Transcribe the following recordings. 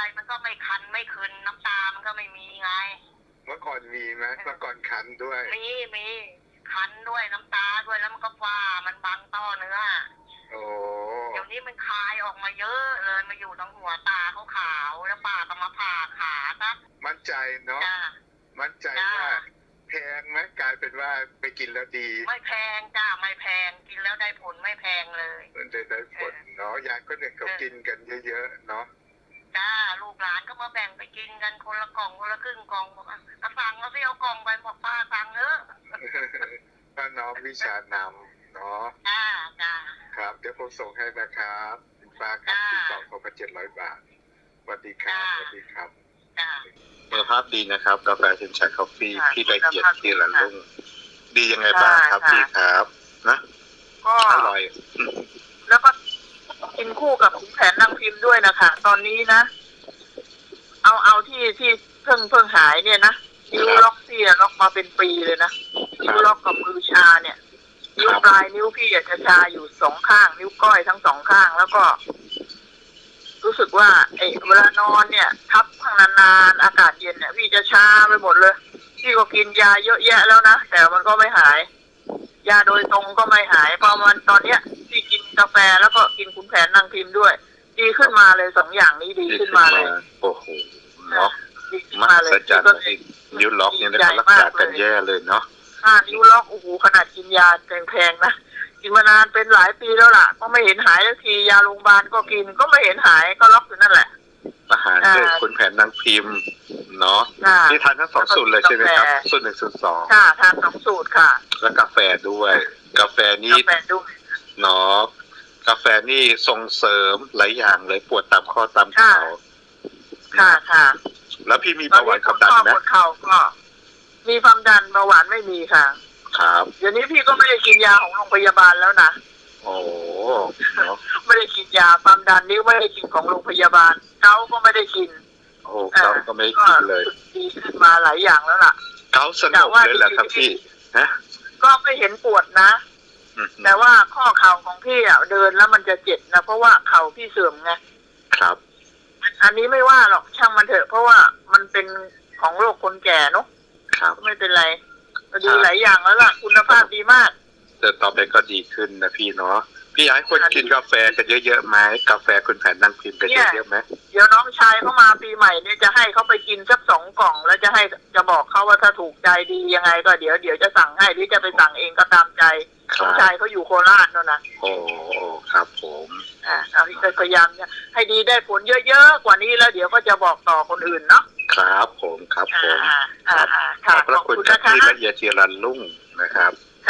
มันก็ไม่คันไม่คืนน้ำตามันก็ไม่มีไงเมื่อก่อนมีไหมเมื่อก่อนคันด้วยมีคันด้วยน้ำตาด้วยแล้วมันก็ฟ้ามันบังต้อเนื้อโอ้เดี๋ยวนี้มันคายออกมาเยอะเลยมาอยู่ตรงหัวตาขาวๆแล้วป้าก็มาผ่าขาซะมั่นใจเนาะมั่นใจว่าแพงไหมกลายเป็นว่าไปกินแล้วดีไม่แพงจ้าไม่แพงกินแล้วได้ผลไม่แพงเลยได้ผลเนาะยายก็เนี่ยเขากินกันเยอะๆเนาะจ้าลูกหลานก็มาแบ่งไปกินกันคนละกล่องคนละครึ่งกล่องบอกสั่งมาสิเอากล่องไปบอกป้าสั่งเนอะป้าน้องวิชานำเนาะจ้าครับเดี๋ยวผมส่งให้นะครับคุณป้าครับที่กล่องเขาก็700 บาทสวัสดีครับสวัสดีครับคุณภาพดีนะครับกาแฟเทนชัยคอฟฟี่ที่ละเอียดที่ละลุ่งดียังไงบ้างครับพี่ครับนะก็อร่อยแล้วก็กินคู่กับขุนแผนนางพิมพ์ด้วยนะคะตอนนี้นะเอาที่เพิ่งหายเนี่ยนะนิ้วล็อกพี่ล็อกมาเป็นปีเลยนะนิ้วล็อกกับมือชาเนี่ยนิ้วปลายนิ้วพี่จะชาอยู่2 ข้างนิ้วก้อยทั้ง2 ข้างแล้วก็รู้สึกว่าเวลานอนเนี่ยทับข้างนานๆอากาศเย็นเนี่ยพี่จะชาไปหมดเลยพี่ก็กินยาเยอะแยะแล้วนะแต่มันก็ไม่หายยาโดยตรงก็ไม่หายพอมันตอนเนี้ยพี่กินกาแฟแล้วก็กินขุนแผนนางพิมพ์ด้วยดีขึ้นมาเลย2 อย่างนี้ดีขึ้นมาเลยโอ้โหเนาะมหัศจรรย์นิ้วล็อกเนี่ยได้รักษากันแย่เลยเนาะนิ้วล็อกโอ้โหขนาดกินยาแพงๆนะกินมานานเป็นหลายปีแล้วล่ะก็ไม่เห็นหายสักทียาโรงพยาบาลก็กินก็ไม่เห็นหายก็ล็อกอยู่นั่นแหละอาหารคือขุนแผนนางพิมพ์เนาะที่ทานทั้ง2 สูตรเลยใช่ไหมครับสูตร1สูตร2 ค่ะทาน2 สูตรค่ะแล้วกาแฟด้วยกาแฟนี่เนาะกาแฟนี่ส่งเสริมหลายอย่างเลยปวดตามข้อตามเข่าค่ะแล้วพี่มีเบาหวานความดันไหมเข่าก็มีความดันเบาหวานไม่มีค่ะครับเดี๋ยวนี้พี่ก็ไม่ได้กินยาของโรงพยาบาลแล้วนะโอ้ไม่ได้กินยาความดันนิ้วไม่ได้กินของโรงพยาบาลเกาก็ไม่ได้กินโอ้เกาก็ไม่กินเลยดีขึ้นมาหลายอย่างแล้วล่ะเกาสนุกเลยแหละครับพี่นะก็ไม่เห็นปวดนะแต่ว่าข้อเข่าของพี่เดินแล้วมันจะเจ็บนะเพราะว่าเข่าพี่เสื่อมไงครับอันนี้ไม่ว่าหรอกช่างมันเถอะเพราะว่ามันเป็นของโรคคนแก่เนาะครับไม่เป็นไรดีหลายอย่างแล้วล่ะคุณภาพดีมากแต่ต่อไปก็ดีขึ้นนะพี่เนาะพี่อยากให้คนกินกาแฟกันเยอะๆไหมกาแฟคุณแผนนางพิมพ์กันเยอะๆไหมเดี๋ยวน้องชายเขามาปีใหม่เนี่ยจะให้เขาไปกินสัก2 กล่องแล้วจะบอกเขาว่าถ้าถูกใจดียังไงก็เดี๋ยวจะสั่งให้หรือจะไปสั่งเองก็ตามใจน้องชายเขาอยู่โคราชนั่นนะโอ้ครับผมเอาที่พยายามให้ดีได้ผลเยอะๆกว่านี้แล้วเดี๋ยวก็จะบอกต่อคนอื่นเนาะครับผมขอบพระคุณที่ละเอียดที่รันลุ่งนะครับ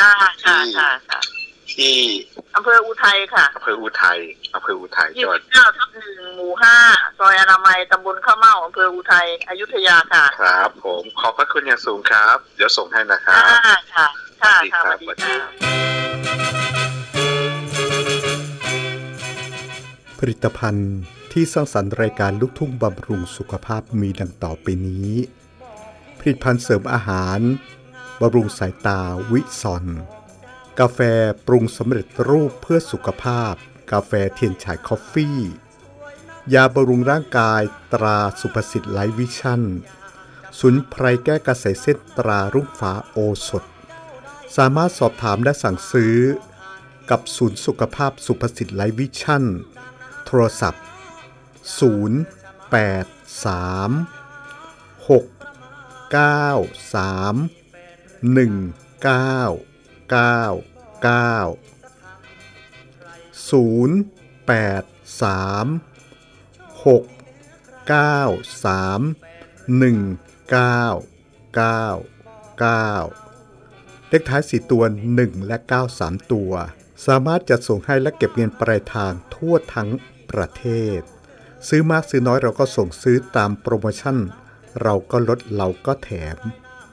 ที่อำเภออุทัยค่ะอำเภออุทัยจังหวัด 29/1 หมู่ 5ซอยอนามัยตำบลข้าวเม่าอำเภออุทัยอยุธยาค่ะครับผมขอบพระคุณอย่างสูงครับเดี๋ยวส่งให้นะครับค่ะสวัสดีครับผลิตภัณฑ์ที่สร้างสรรค์รายการลูกทุ่งบำรุงสุขภาพมีดังต่อไปนี้ผลิตภัณฑ์เสริมอาหารบำรุงสายตาวิซอนกาแฟปรุงสำเร็จรูปเพื่อสุขภาพกาแฟเทียนฉายคอฟฟี่ยาบำรุงร่างกายตราสุภสิทธิ์ไลท์วิชั่นสมุนไพรแก้กระแสเส้นตรารุ่งฟ้าโอสถสามารถสอบถามและสั่งซื้อกับศูนย์สุขภาพสุภสิทธิ์ไลท์วิชั่นโทรศัพท์เลขท้าย4 ตัว1และ9 3 ตัวสามารถจัดส่งให้และเก็บเงินปลายทางทั่วทั้งประเทศซื้อมากซื้อน้อยเราก็ส่งซื้อตามโปรโมชั่นเราก็ลดเราก็แถม